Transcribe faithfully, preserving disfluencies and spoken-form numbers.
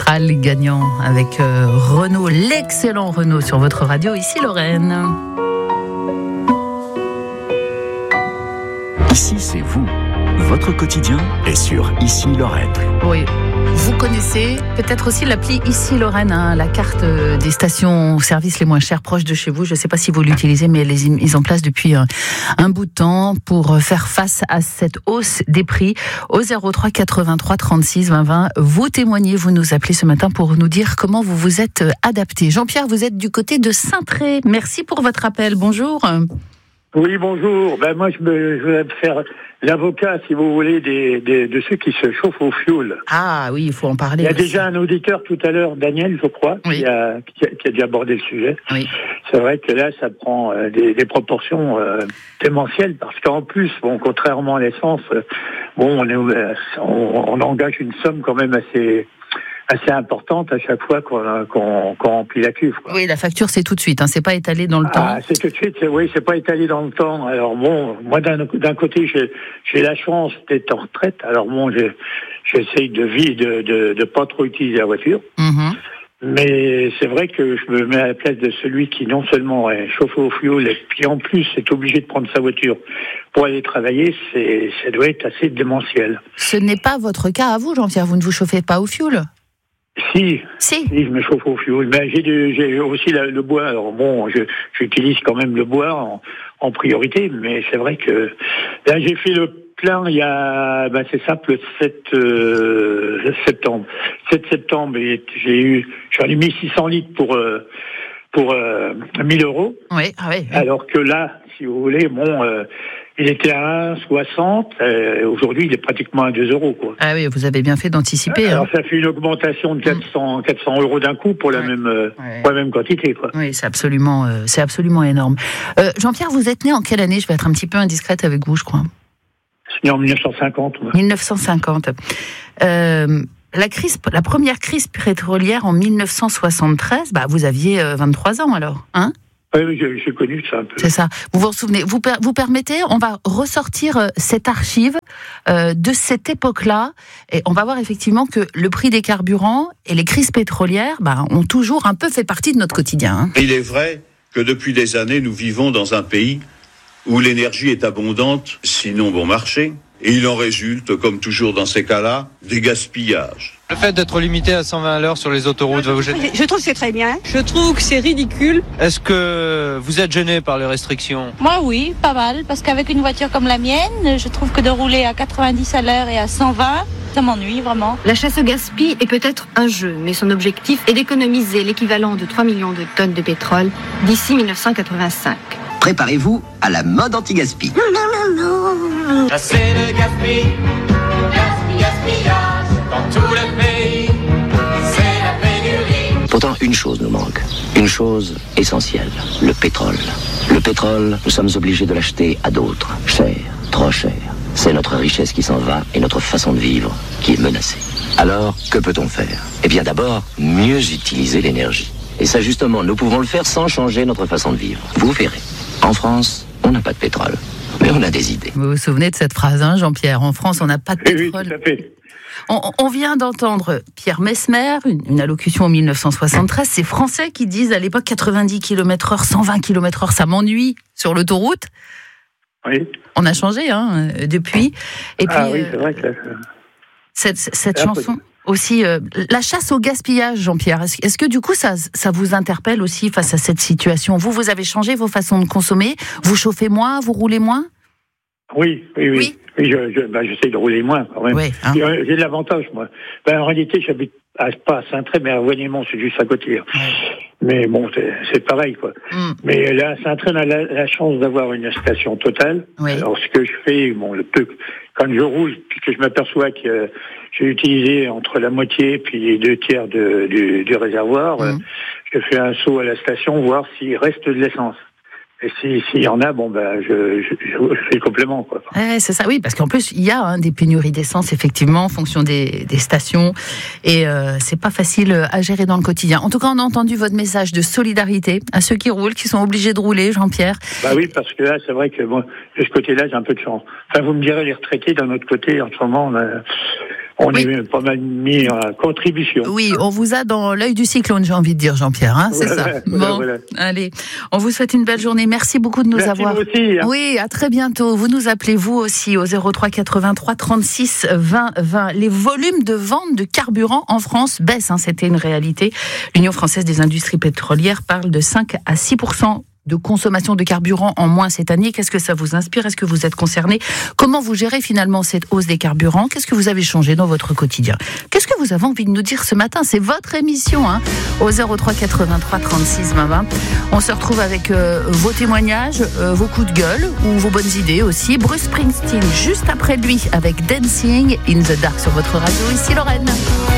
Mistral gagnant avec euh, Renault, l'excellent Renault sur votre radio, ici Lorraine. Ici, c'est vous. Votre quotidien est sur Ici Lorraine. Oui. Vous connaissez peut-être aussi l'appli Ici Lorraine, hein, la carte des stations-service les moins chères proches de chez vous. Je ne sais pas si vous l'utilisez, mais elle est mise en place depuis un, un bout de temps pour faire face à cette hausse des prix. Au zéro trois quatre-vingt-trois trente-six vingt vingt, vous témoignez, vous nous appelez ce matin pour nous dire comment vous vous êtes adapté. Jean-Pierre, vous êtes du côté de Saint-Tré. Merci pour votre appel. Bonjour. Oui, bonjour. Ben moi, je, me, je vais faire l'avocat, si vous voulez, des, des, de ceux qui se chauffent au fioul. Ah oui, il faut en parler. Il y a aussi. déjà un auditeur tout à l'heure, Daniel, je crois, oui. qui, a, qui, a, qui a déjà abordé le sujet. Oui. C'est vrai que là, ça prend euh, des, des proportions euh, démentielles, parce qu'en plus, bon, contrairement à l'essence, euh, bon, on, est, on, on engage une somme quand même assez... assez importante à chaque fois qu'on, qu'on, qu'on remplit la cuve. Quoi. Oui, la facture, c'est tout de suite, hein, c'est pas étalé dans le ah, temps. C'est tout de suite, c'est, oui, c'est pas étalé dans le temps. Alors bon, moi d'un, d'un côté, j'ai, j'ai la chance d'être en retraite. Alors bon, j'ai, j'essaye de vivre, de, de, de pas trop utiliser la voiture. Mm-hmm. Mais c'est vrai que je me mets à la place de celui qui non seulement est chauffé au fioul et puis en plus est obligé de prendre sa voiture pour aller travailler, c'est, ça doit être assez démentiel. Ce n'est pas votre cas à vous, Jean-Pierre, vous ne vous chauffez pas au fioul ? Si, si, si, je me chauffe au fioul. Mais j'ai, du, j'ai aussi la, le bois. Alors bon, je, j'utilise quand même le bois en, en priorité, mais c'est vrai que là j'ai fait le plein il y a, ben c'est simple, le sept euh, septembre. sept septembre, et j'ai eu, j'en ai mis six cents litres pour euh, pour euh, mille euros. Oui, ah oui, oui. Alors que là, si vous voulez, bon. Euh, Il était à un virgule soixante, euh, aujourd'hui il est pratiquement à deux euros. Quoi. Ah oui, vous avez bien fait d'anticiper. Alors hein. ça fait une augmentation de quatre cents, quatre cents euros d'un coup pour la, ouais. même, euh, ouais. pour la même quantité. Quoi. Oui, c'est absolument, euh, c'est absolument énorme. Euh, Jean-Pierre, vous êtes né en quelle année ? Je vais être un petit peu indiscrète avec vous, je crois. Je suis né en dix-neuf cent cinquante. Ouais. dix-neuf cent cinquante. Euh, la, crise, la première crise pétrolière en dix-neuf cent soixante-treize, bah, vous aviez euh, vingt-trois ans alors, hein ? Oui, j'ai, j'ai connu ça un peu. C'est ça. Vous vous souvenez, vous, vous permettez, on va ressortir euh, cette archive euh, de cette époque-là, et on va voir effectivement que le prix des carburants et les crises pétrolières bah, ont toujours un peu fait partie de notre quotidien. Hein. Il est vrai que depuis des années, nous vivons dans un pays où l'énergie est abondante, sinon bon marché, et il en résulte, comme toujours dans ces cas-là, des gaspillages. Le fait d'être limité à cent vingt à l'heure sur les autoroutes va vous gêner ? Je trouve que c'est très bien. Je trouve que c'est ridicule. Est-ce que vous êtes gêné par les restrictions ? Moi oui, pas mal, parce qu'avec une voiture comme la mienne, je trouve que de rouler à quatre-vingt-dix à l'heure et à cent vingt, ça m'ennuie vraiment. La chasse au gaspille est peut-être un jeu, mais son objectif est d'économiser l'équivalent de trois millions de tonnes de pétrole d'ici dix-neuf cent quatre-vingt-cinq. Préparez-vous à la mode anti-gaspi. Non, non, non, non. Chasser le gaspille, gaspille, gaspillage, dans tout le pays, c'est la pénurie. Pourtant, une chose nous manque, une chose essentielle, le pétrole. Le pétrole, nous sommes obligés de l'acheter à d'autres, cher, trop cher. C'est notre richesse qui s'en va et notre façon de vivre qui est menacée. Alors, que peut-on faire ? Eh bien d'abord, mieux utiliser l'énergie. Et ça justement, nous pouvons le faire sans changer notre façon de vivre. Vous verrez. En France, on n'a pas de pétrole, mais on a des idées. Vous vous souvenez de cette phrase, hein, Jean-Pierre ? En France, on n'a pas de pétrole. Oui, tout à fait. On, on vient d'entendre Pierre Messmer, une, une allocution en dix-neuf cent soixante-treize. C'est Français qui disent à l'époque quatre-vingt-dix kilomètres heure, cent vingt kilomètres heure, ça m'ennuie sur l'autoroute. Oui. On a changé hein, depuis. Et puis, ah oui, c'est vrai que... Euh, cette cette chanson... Aussi, euh, la chasse au gaspillage, Jean-Pierre, est-ce, est-ce que du coup ça, ça vous interpelle aussi face à cette situation ? Vous, vous avez changé vos façons de consommer ? Vous chauffez moins ? Vous roulez moins ? Oui, oui, oui. oui. oui je, je, ben, j'essaie de rouler moins quand même. Oui, hein. J'ai, j'ai de l'avantage, moi. Ben, en réalité, j'habite à, pas à Saint-Tré, mais à Voignemont, c'est juste à côté. Oui. Mais bon, c'est, c'est pareil, quoi. Mm. Mais là, à Saint-Tré, on a la, la chance d'avoir une station totale. Oui. Alors, ce que je fais, bon, le peu, quand je roule, puis que je m'aperçois que euh, j'ai utilisé entre la moitié puis les deux tiers de, du, du réservoir, mmh. euh, je fais un saut à la station, voir s'il reste de l'essence. Et si, s'il y en a, bon, ben, je, je, je fais le complément, quoi. Eh, c'est ça, oui, parce qu'en plus, il y a hein, des pénuries d'essence, effectivement, en fonction des, des stations. Et euh, c'est pas facile à gérer dans le quotidien. En tout cas, on a entendu votre message de solidarité à ceux qui roulent, qui sont obligés de rouler, Jean-Pierre. Bah oui, parce que là, c'est vrai que bon, de ce côté-là, j'ai un peu de chance. Enfin, vous me direz, les retraités, d'un autre côté, en ce moment, on a, On oui. est pas mal mis en contribution. Oui, on vous a dans l'œil du cyclone, j'ai envie de dire, Jean-Pierre, hein, c'est voilà, ça. Voilà, bon, voilà. allez, on vous souhaite une belle journée. Merci beaucoup de nous Merci avoir. vous aussi, hein. Oui, à très bientôt. Vous nous appelez vous aussi au zéro trois quatre-vingt-trois trente-six vingt vingt. Les volumes de vente de carburant en France baissent, hein, c'était une réalité. L'Union française des industries pétrolières parle de cinq à six pour cent de consommation de carburant en moins cette année. Qu'est-ce que ça vous inspire? Est-ce que vous êtes concerné? Comment vous gérez finalement cette hausse des carburants? Qu'est-ce que vous avez changé dans votre quotidien? Qu'est-ce que vous avez envie de nous dire ce matin? C'est votre émission, hein, au zéro trois quatre-vingt-trois trente-six vingt vingt. On se retrouve avec euh, vos témoignages, euh, vos coups de gueule ou vos bonnes idées aussi. Bruce Springsteen juste après lui avec Dancing in the Dark sur votre radio. Ici Lorraine.